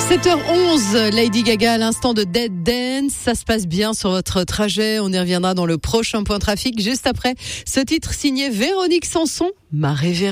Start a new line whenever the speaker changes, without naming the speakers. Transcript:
7h11, Lady Gaga à l'instant de Dead Dance. Ça se passe bien sur votre trajet. On y reviendra dans le prochain point trafic juste après ce titre signé Véronique Sanson, Ma Révérence.